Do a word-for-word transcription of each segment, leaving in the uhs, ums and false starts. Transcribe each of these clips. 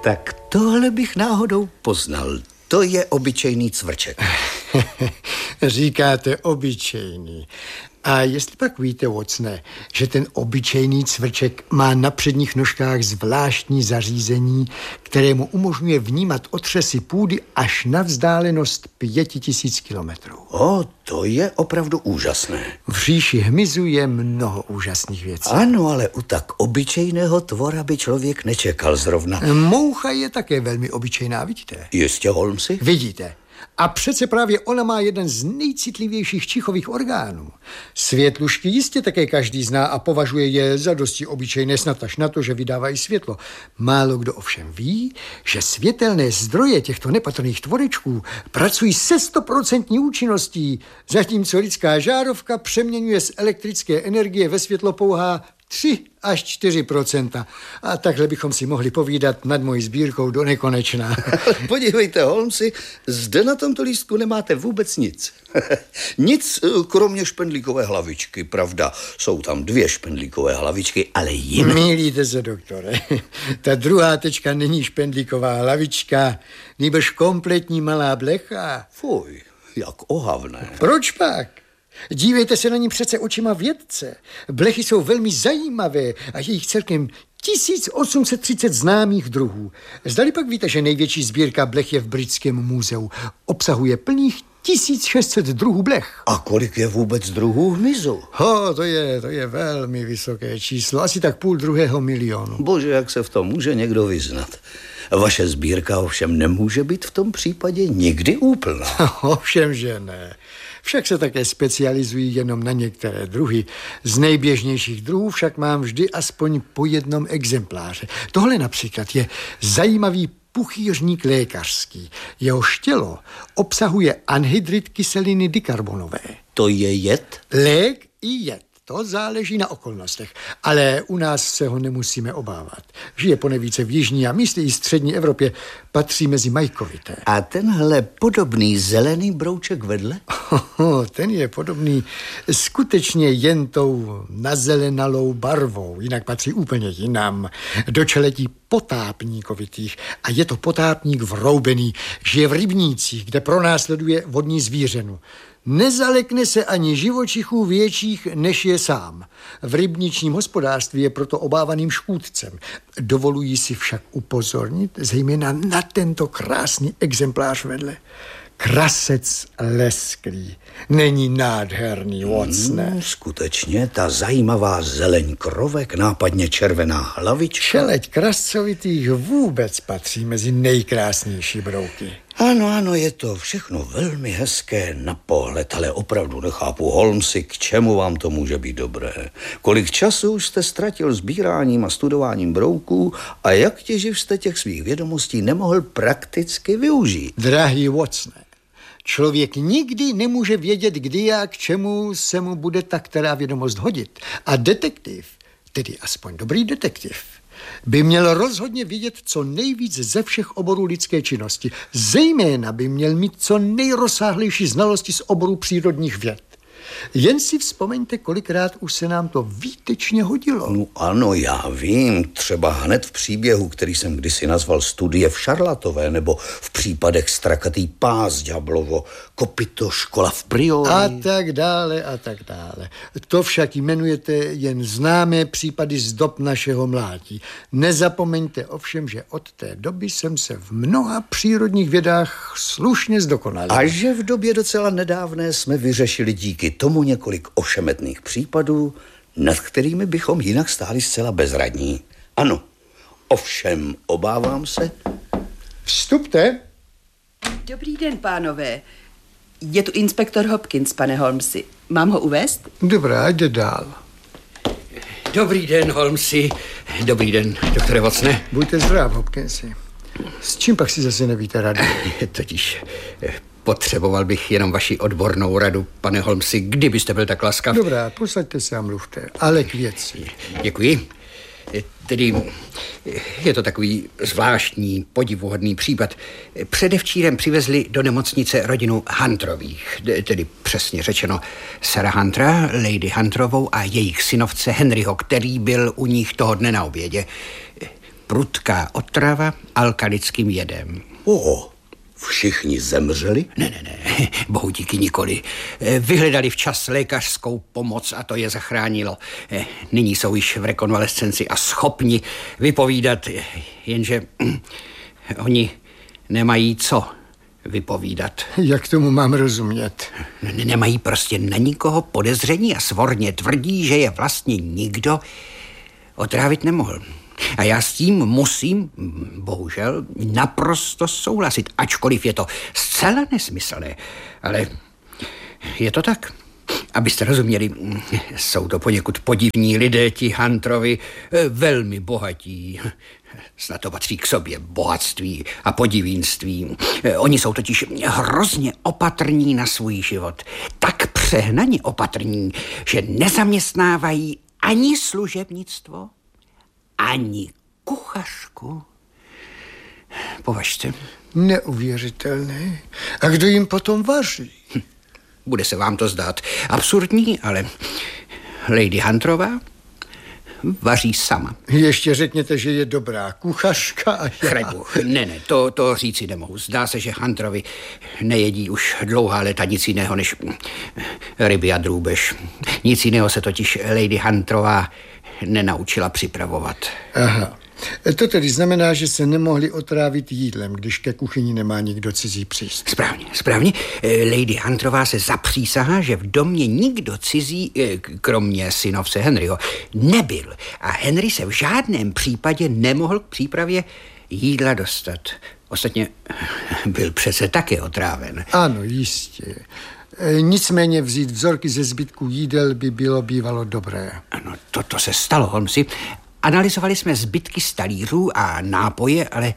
Tak tohle bych náhodou poznal. To je obyčejný cvrček. Říkáte obyčejný. A jestli pak víte, Watsone, že ten obyčejný cvrček má na předních nožkách zvláštní zařízení, které mu umožňuje vnímat otřesy půdy až na vzdálenost pěti tisíc kilometrů. O, to je opravdu úžasné. V říši hmyzu je mnoho úžasných věcí. Ano, ale u tak obyčejného tvora by člověk nečekal zrovna. Moucha je také velmi obyčejná, vidíte? Jistě, Holmesi? Vidíte. A přece právě ona má jeden z nejcitlivějších čichových orgánů. Světlušky jistě také každý zná a považuje je za dosti obyčejné, snad až na to, že vydávají světlo. Málo kdo ovšem ví, že světelné zdroje těchto nepatrných tvorečků pracují se stoprocentní účinností, zatímco lidská žárovka přeměňuje z elektrické energie ve světlo pouhá tři až čtyři procenta. A takhle bychom si mohli povídat nad mojí sbírkou do nekonečna. Podívejte, Holmesi, zde na tomto lístku nemáte vůbec nic. Nic, kromě špendlíkové hlavičky, pravda. Jsou tam dvě špendlíkové hlavičky, ale jiné. Mýlíte se, doktore. Ta druhá tečka není špendlíková hlavička, nýbrž kompletní malá blecha. Fuj, jak ohavné. Proč pak? Dívejte se na ní přece očima vědce. Blechy jsou velmi zajímavé a je jich celkem tisíc osm set třicet známých druhů. Zdali pak víte, že největší sbírka blech je v Britském muzeu. Obsahuje plných tisíc šest set druhů blech. A kolik je vůbec druhů hmyzu? Ho, to je, to je velmi vysoké číslo, asi tak půl druhého milionu. Bože, jak se v tom může někdo vyznat. Vaše sbírka ovšem nemůže být v tom případě nikdy úplná. Ovšem, že ne. Však se také specializují jenom na některé druhy. Z nejběžnějších druhů však mám vždy aspoň po jednom exempláře. Tohle například je zajímavý puchýřník lékařský. Jehož tělo obsahuje anhydrid kyseliny dikarbonové. To je jed? Lék i jed. To záleží na okolnostech, ale u nás se ho nemusíme obávat. Žije ponevíce v jižní a místy i střední Evropě, patří mezi majkovité. A tenhle podobný zelený brouček vedle? Oh, ten je podobný skutečně jen tou nazelenalou barvou, jinak patří úplně jinam, do čeletí potápníkovitých. A je to potápník vroubený, žije v rybnících, kde pronásleduje vodní zvířenu. Nezalekne se ani živočichů větších, než je sám. V rybničním hospodářství je proto obávaným škůdcem. Dovolují si však upozornit zejména na tento krásný exemplář vedle. Krasec lesklý. Není nádherný, Watsone? Hmm, skutečně, ta zajímavá zeleň krovek, nápadně červená hlavička. Čeleť krascovitých vůbec patří mezi nejkrásnější brouky. Ano, ano, je to všechno velmi hezké na pohled, ale opravdu nechápu, Holmesi, k čemu vám to může být dobré. Kolik času už jste ztratil sbíráním a studováním brouků a jak těživ jste těch svých vědomostí nemohl prakticky využít? Drahý Watsone, člověk nikdy nemůže vědět, kdy a k čemu se mu bude ta která vědomost hodit. A detektiv, tedy aspoň dobrý detektiv, by měl rozhodně vědět co nejvíc ze všech oborů lidské činnosti. Zejména by měl mít co nejrozsáhlejší znalosti z oboru přírodních věd. Jen si vzpomeňte, kolikrát už se nám to výtečně hodilo. No ano, já vím, třeba hned v příběhu, který jsem kdysi nazval Studie v Šarlatové, nebo v případech Strakatý pás, Ďáblovo kopyto, Škola v Priori. A tak dále, a tak dále. To však jmenujete jen známé případy z dob našeho mládí. Nezapomeňte ovšem, že od té doby jsem se v mnoha přírodních vědách slušně zdokonalil. A že v době docela nedávné jsme vyřešili díky tomu několik ošemetných případů, nad kterými bychom jinak stáli zcela bezradní. Ano, ovšem obávám se. Vstupte. Dobrý den, pánové. Je tu inspektor Hopkins, pane Holmesi. Mám ho uvést? Dobrá, jde dál. Dobrý den, Holmesi. Dobrý den, doktore Watsone. Buďte zdrav, Hopkinsi. S čím pak si zase nevíte rady? Totiž potřeboval bych jenom vaši odbornou radu, pane Holmesi, kdybyste byl tak laskav. Dobrá, posaďte se a mluvte, ale k věci. Děkuji. Tedy je to takový zvláštní, podivuhodný případ. Předevčírem přivezli do nemocnice rodinu Hunterových, tedy přesně řečeno Sarah Huntera, Lady Hunterovou a jejich synovce Henryho, který byl u nich toho dne na obědě. prudká otrava alkalickým jedem. O, všichni zemřeli? Ne, ne, ne, bohu díky nikoli. Vyhledali včas lékařskou pomoc a to je zachránilo. Nyní jsou již v rekonvalescenci a schopni vypovídat, jenže oni nemají co vypovídat. Jak tomu mám rozumět? Nemají prostě na nikoho podezření a svorně tvrdí, že je vlastně nikdo otrávit nemohl. A já s tím musím, bohužel, naprosto souhlasit, ačkoliv je to zcela nesmyslné. Ale je to tak. Abyste rozuměli, jsou to poněkud podivní lidé, ti Hunterovi, velmi bohatí. Snad to patří k sobě bohatství a podivínství. Oni jsou totiž hrozně opatrní na svůj život. Tak přehnaně opatrní, že nezaměstnávají ani služebnictvo, ani kuchařku. Považte. Neuvěřitelné. A kdo jim potom vaří? Hm. Bude se vám to zdát absurdní, ale Lady Hunterová vaří sama. Ještě řekněte, že je dobrá kuchařka a já... Chraňbůh, ne, ne, to, to říci nemohu. Zdá se, že Hunterovi nejedí už dlouhá léta nic jiného než ryby a drůbež. Nic jiného se totiž Lady Hunterová nenaučila připravovat. Aha. To tedy znamená, že se nemohli otrávit jídlem, když ke kuchyni nemá nikdo cizí přístup. Správně, správně. Lady Hunterová se zapřísahá, že v domě nikdo cizí, kromě synovce Henryho, nebyl. A Henry se v žádném případě nemohl k přípravě jídla dostat. Ostatně byl přece také otráven. Ano, jistě. Nicméně vzít vzorky ze zbytku jídel by bylo bývalo dobré. Ano, toto se stalo, Holmesi. Analyzovali jsme zbytky z talířů a nápoje, ale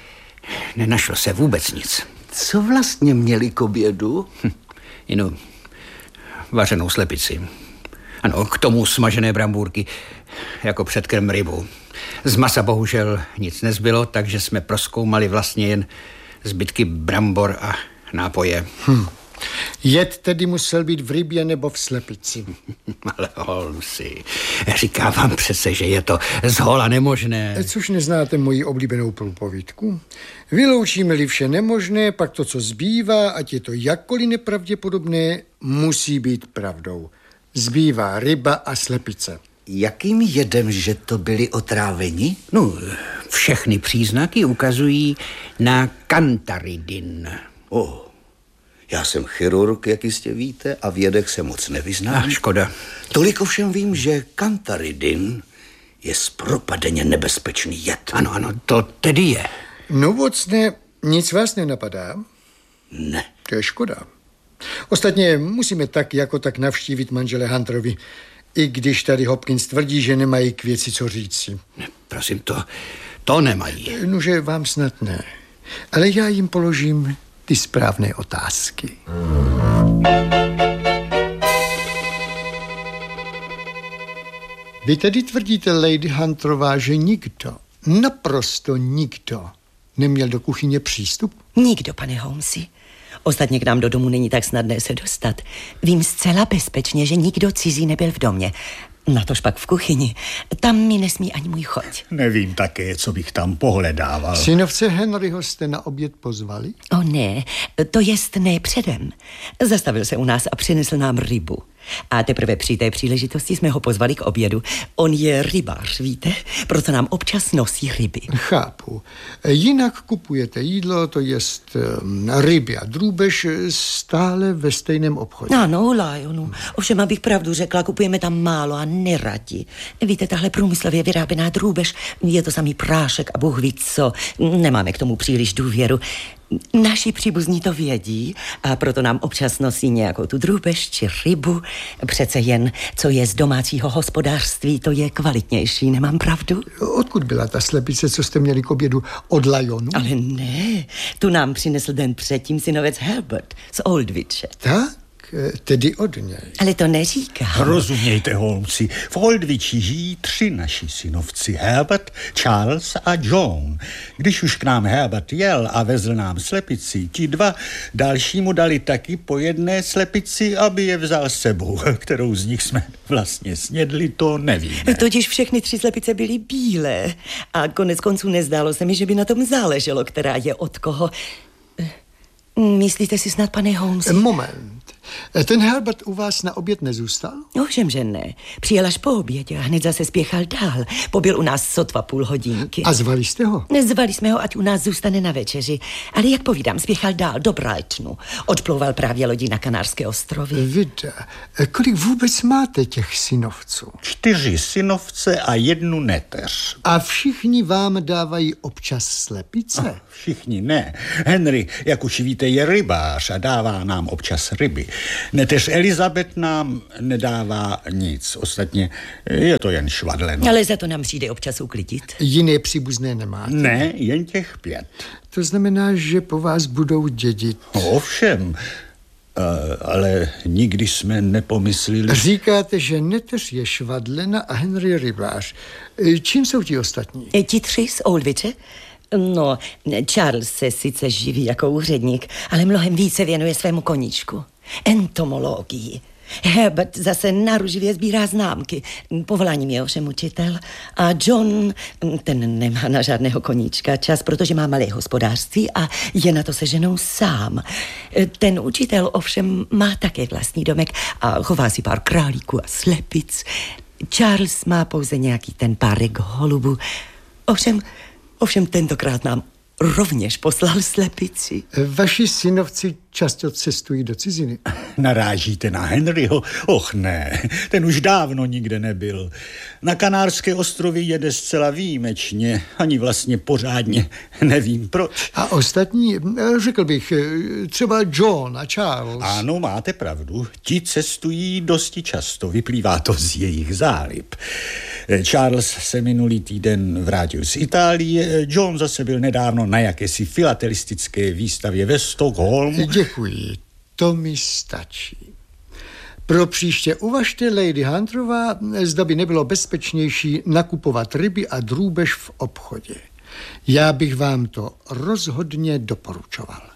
nenašlo se vůbec nic. Co vlastně měli k obědu? Hm, jinou vařenou slepici. Ano, k tomu smažené brambůrky, jako předkrm rybu. Z masa bohužel nic nezbylo, takže jsme prozkoumali vlastně jen zbytky brambor a nápoje. Hm. Jed tedy musel být v rybě nebo v slepici. Ale Holmesi, říkám vám přece, že je to zhola nemožné. Což neznáte moji oblíbenou průpovídku? Vyloučíme-li vše nemožné, pak to, co zbývá, ať je to jakkoliv nepravděpodobné, musí být pravdou. Zbývá ryba a slepice. Jakým jedem, že to byli otráveni? No, všechny příznaky ukazují na kantaridin. Oh. Já jsem chirurg, jak jistě víte, a v jedech se moc nevyznám. Ach, škoda. Tolik ovšem vím, že kantaridin je zpropadeně nebezpečný jed. Ano, ano, to tedy je. No vocne, nic vás nenapadá? Ne. To je škoda. Ostatně musíme tak jako tak navštívit manžele Hunterovi, i když tady Hopkins tvrdí, že nemají k věci co říci. Ne, prosím, to, to nemají. Nože vám snad ne, ale já jim položím ty správné otázky. Vy tedy tvrdíte, Lady Hunterová, že nikdo, naprosto nikdo, neměl do kuchyně přístup? Nikdo, pane Holmesi. Ostatně k nám do domu není tak snadné se dostat. Vím zcela bezpečně, že nikdo cizí nebyl v domě. Natož pak v kuchyni. Tam mi nesmí ani můj choť. Nevím také, co bych tam pohledával. Synovce Henryho jste na oběd pozvali? O ne, to jest ne předem. Zastavil se u nás a přinesl nám rybu. A teprve při té příležitosti jsme ho pozvali k obědu. On je rybář, víte? Proto nám občas nosí ryby. Chápu. Jinak kupujete jídlo, to jest um, ryby a drůbež, stále ve stejném obchodě. Ano, Lionu. Ovšem, abych pravdu řekla, kupujeme tam málo a neradi. Víte, tahle průmyslově vyráběná drůbež, je to samý prášek a bůh ví co. Nemáme k tomu příliš důvěru. Naši příbuzní to vědí a proto nám občas nosí nějakou tu drůbež či rybu. Přece jen, co je z domácího hospodářství, to je kvalitnější, nemám pravdu? Odkud byla ta slepice, co jste měli k obědu? Od Lyonu? Ale ne, tu nám přinesl den předtím synovec Herbert z Oldwiche. Tak? tedy od něj. Ale to neříká. Rozumějte, Holmesi, v Holdviči žijí tři naši synovci, Herbert, Charles a John. Když už k nám Herbert jel a vezl nám slepici, ti dva další mu dali taky po jedné slepici, aby je vzal s sebou. Kterou z nich jsme vlastně snědli, to nevíme. Totiž všechny tři slepice byly bílé a konec konců nezdálo se mi, že by na tom záleželo, která je od koho. Myslíte si snad, pane Holmesi? Moment. Ten Herbert u vás na oběd nezůstal? Ovšem, že ne. Přijel až po obědě a hned zase spěchal dál. Pobyl u nás sotva půl hodinky. A zvali jste ho? Nezvali jsme ho, ať u nás zůstane na večeři. Ale jak povídám, spěchal dál do Brightonu. Odplouval právě lodí na Kanárské ostrovy. Vida, kolik vůbec máte těch synovců? Čtyři synovce a jednu neteř. A všichni vám dávají občas slepice? Oh, všichni ne. Henry, jak už víte, je rybář a dává nám občas ryby. Neteř Elizabeth nám nedává nic. Ostatně je to jen švadlen. Ale za to nám přijde občas uklidit. Jiné příbuzné nemáte? Ne, jen těch pět. To znamená, že po vás budou dědit. Ovšem, uh, ale nikdy jsme nepomysleli... Říkáte, že neteř je švadlena a Henry rybář. Čím jsou ti ostatní? Ti tři z Oldviče? No, Charles se sice živí jako úředník, ale mnohem více věnuje svému koníčku. Entomologii. Herbert zase naruživě sbírá známky. Povoláním je ovšem učitel. A John, ten nemá na žádného koníčka čas, protože má malé hospodářství a je na to se ženou sám. Ten učitel ovšem má také vlastní domek a chová si pár králíků a slepic. Charles má pouze nějaký ten párek holubů. Ovšem, ovšem tentokrát nám rovněž poslal slepici. Vaši synovci často cestují do ciziny. Narážíte na Henryho? Och ne, ten už dávno nikde nebyl. Na Kanárské ostrovy jede zcela výjimečně, ani vlastně pořádně nevím proč. A ostatní, řekl bych, třeba John a Charles. Ano, máte pravdu, ti cestují dosti často, vyplývá to z jejich zálib. Charles se minulý týden vrátil z Itálie, John zase byl nedávno na jakési filatelistické výstavě ve Stockholmu. Děkuji, to mi stačí. Pro příště uvažte, Lady Hunterová, zda by nebylo bezpečnější nakupovat ryby a drůbež v obchodě. Já bych vám to rozhodně doporučoval.